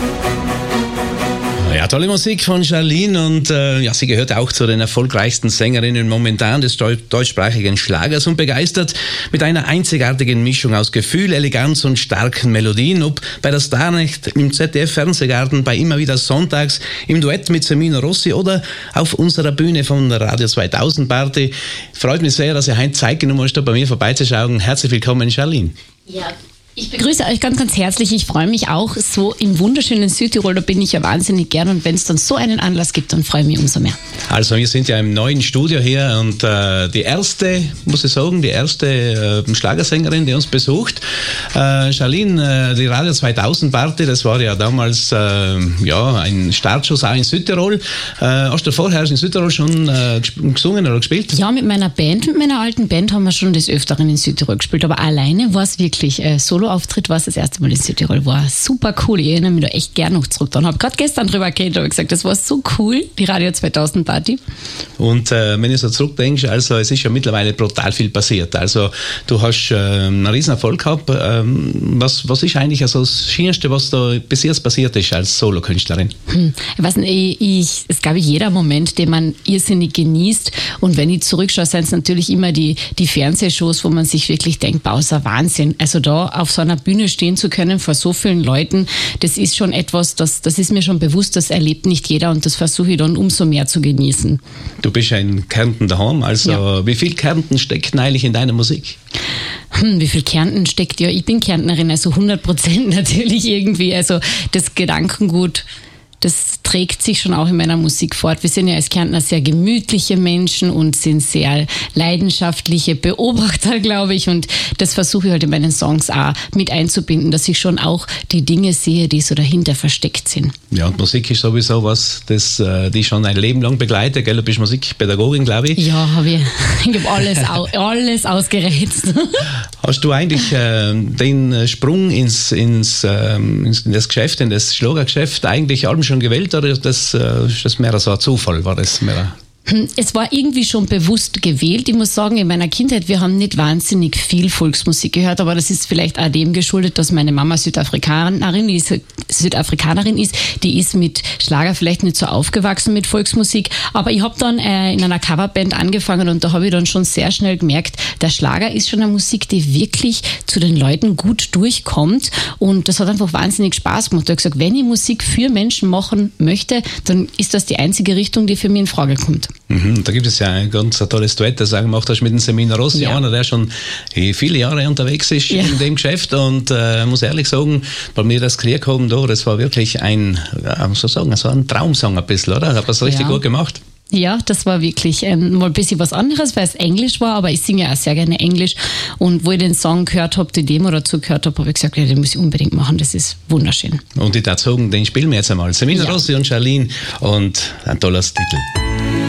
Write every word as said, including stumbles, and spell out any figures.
Ja, tolle Musik von Charlene und äh, ja, sie gehört auch zu den erfolgreichsten Sängerinnen momentan des deu- deutschsprachigen Schlagers und begeistert mit einer einzigartigen Mischung aus Gefühl, Eleganz und starken Melodien. Ob bei der Starnacht im Z D F-Fernsehgarten, bei Immer wieder sonntags, im Duett mit Semino Rossi oder auf unserer Bühne von der Radio zweitausend Party. Freut mich sehr, dass ihr heute Zeit genommen habt, bei mir vorbeizuschauen. Herzlich willkommen, Charlene. Ja. Ich begrüße euch ganz, ganz herzlich. Ich freue mich auch so im wunderschönen Südtirol. Da bin ich ja wahnsinnig gern. Und wenn es dann so einen Anlass gibt, dann freue ich mich umso mehr. Also wir sind ja im neuen Studio hier und äh, die erste, muss ich sagen, die erste äh, Schlagersängerin, die uns besucht. Äh, Charlene, äh, die Radio zweitausend Party, das war ja damals äh, ja, ein Startschuss auch in Südtirol. Äh, hast du vorher in Südtirol schon äh, gesungen oder gespielt? Ja, mit meiner Band, mit meiner alten Band haben wir schon des Öfteren in Südtirol gespielt. Aber alleine war es wirklich äh, so Auftritt war es das erste Mal in Südtirol. War super cool. Ich erinnere mich da echt gern noch zurück. Dann habe gerade gestern drüber geredet und gesagt, das war so cool, die Radio zweitausend Party. Und äh, wenn ich so zurückdenke, also es ist ja mittlerweile brutal viel passiert. Also du hast äh, einen riesen Erfolg gehabt. Ähm, was, was ist eigentlich also das Schönste, was da bis jetzt passiert ist als Solokünstlerin? Hm. Ich weiß nicht, ich, es gab jeder Moment, den man irrsinnig genießt. Und wenn ich zurückschaue, sind es natürlich immer die, die Fernsehshows, wo man sich wirklich denkt, boah, ist ein Wahnsinn. Also da auf so einer Bühne stehen zu können vor so vielen Leuten, das ist schon etwas, das, das ist mir schon bewusst, das erlebt nicht jeder und das versuche ich dann umso mehr zu genießen. Du bist ja in Kärnten daheim, also ja. Wie viel Kärnten steckt eigentlich in deiner Musik? Hm, wie viel Kärnten steckt? Ja, ich bin Kärntnerin, also hundert Prozent natürlich irgendwie, also das Gedankengut, das trägt sich schon auch in meiner Musik fort. Wir sind ja als Kärntner sehr gemütliche Menschen und sind sehr leidenschaftliche Beobachter, glaube ich. Und das versuche ich halt in meinen Songs auch mit einzubinden, dass ich schon auch die Dinge sehe, die so dahinter versteckt sind. Ja, und Musik ist sowieso was, das dich schon ein Leben lang begleitet. Gell? Du bist Musikpädagogin, glaube ich. Ja, habe ich. Ich habe alles, alles ausgereizt. Hast du eigentlich äh, den Sprung ins, ins, äh, ins in das Geschäft, in das Schlagergeschäft eigentlich allem schon gewählt oder ist das, äh, ist das mehr so ein Zufall? War das mehr Es war irgendwie schon bewusst gewählt. Ich muss sagen, in meiner Kindheit, wir haben nicht wahnsinnig viel Volksmusik gehört, aber das ist vielleicht auch dem geschuldet, dass meine Mama Südafrikanerin ist, Südafrikanerin ist. Die ist mit Schlager vielleicht nicht so aufgewachsen mit Volksmusik, aber ich habe dann äh, in einer Coverband angefangen und da habe ich dann schon sehr schnell gemerkt, der Schlager ist schon eine Musik, die wirklich zu den Leuten gut durchkommt und das hat einfach wahnsinnig Spaß gemacht. Ich habe gesagt, wenn ich Musik für Menschen machen möchte, dann ist das die einzige Richtung, die für mich in Frage kommt. Mhm, da gibt es ja ein ganz tolles Duett, das du gemacht hast mit dem Semino Rossi, ja. Einer, der schon viele Jahre unterwegs ist ja. in dem Geschäft und äh, muss ehrlich sagen, bei mir das Krieg haben da, das war wirklich ein, ja, muss ich sagen, so ein Traumsong ein bisschen, oder? Hat das richtig ja. gut gemacht? Ja, das war wirklich ähm, mal ein bisschen was anderes, weil es Englisch war, aber ich singe ja auch sehr gerne Englisch und wo ich den Song gehört habe, die Demo dazu gehört habe, habe ich gesagt, ja, den muss ich unbedingt machen, das ist wunderschön. Und ich würde sagen, den spielen wir jetzt einmal. Semino ja. Rossi und Charlene und ein tolles Titel.